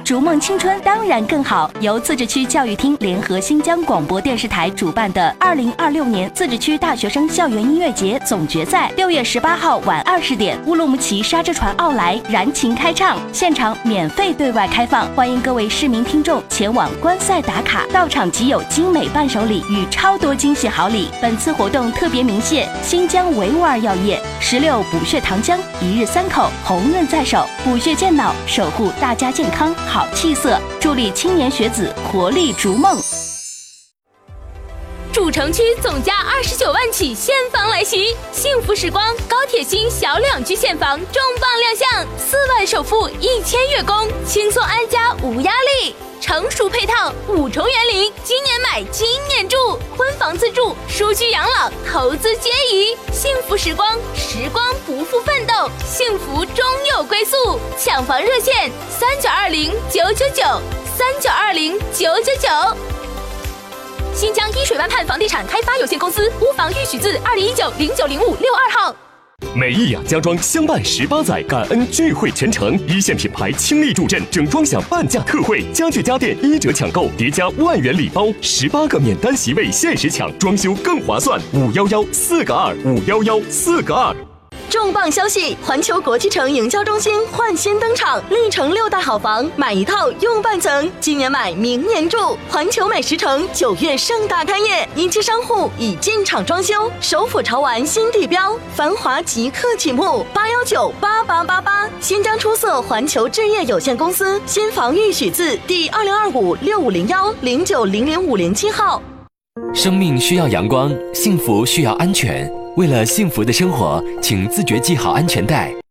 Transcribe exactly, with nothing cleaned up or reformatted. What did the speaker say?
逐梦青春当然更好。由自治区教育厅联合新疆广播电视台主办的二零二六年自治区大学生校园音乐节总决赛，六月十八号晚二十点，乌鲁木齐沙之船奥莱燃情开唱，现场免费对外开放，欢迎各位市民听众前往观赛打卡，到场即有精美伴手礼与超多惊喜好礼。本次活动特别鸣谢新疆维吾尔药业、石榴补血糖浆、一日三口、红润在手，补血健脑，守护大家健康好气色，助力青年学子活力逐梦。 主城区总价二十九万起现房来袭，幸福时光高铁新小两居现房重磅亮相，四万首付，一千月供，轻松安家无压力。成熟配套，五重园林，今年买今年住，婚房自住，舒居养老，投资皆宜。幸福时光，时光不负奋斗，幸福终有归宿。抢房热线：三九二零九九九，三九二零九九九。新疆依水湾畔房地产开发有限公司屋房预许字二零一九零九零五六二号。 美意雅家装相伴十八载，感恩聚会全程，一线品牌倾力助阵，整装享半价特惠，家具家电一折抢购，叠加万元礼包，十八个免单席位限时抢，装修更划算。五幺幺四个二，五幺幺四个二。 重磅消息！环球国际城营销中心焕新登场，历城六大好房，买一套用半层，今年买明年住。环球美食城九月盛大开业，一期商户已进场装修，首府潮玩新地标，繁华即刻启幕。八幺九八八八八，新疆出色环球置业有限公司新房预许字第二零二五六五零幺零九零零五零七号。 生命需要阳光，幸福需要安全。为了幸福的生活，请自觉系好安全带，